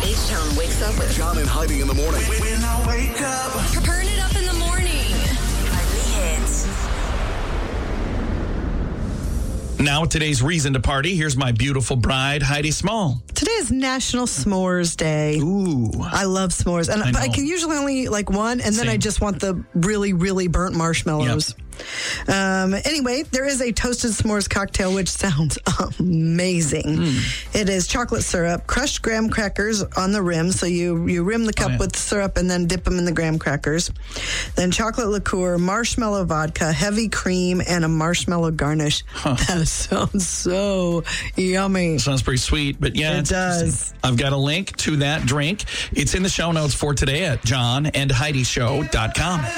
H-Town wakes up with John and Heidi in the morning. When I wake up. Turn it up in the morning. Only hits. Now, today's reason to party. Here's my beautiful bride, Heidi Small. Today is National S'mores Day. Ooh. I love s'mores. And I can usually only eat like one, and then Same. I just want the really, really burnt marshmallows. Yep. Anyway, there is a toasted s'mores cocktail, which sounds amazing. It is chocolate syrup, crushed graham crackers on the rim. So you rim the cup with syrup and then dip them in the graham crackers. Then chocolate liqueur, marshmallow vodka, heavy cream, and a marshmallow garnish. That sounds so yummy. Sounds pretty sweet, but yeah, It does. I've got a link to that drink. It's in the show notes for today at johnandheidishow.com.